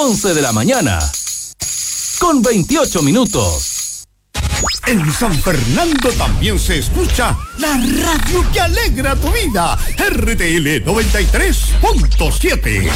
11 de la mañana, con 28 minutos. En San Fernando también se escucha la radio que alegra tu vida. RTL 93.7.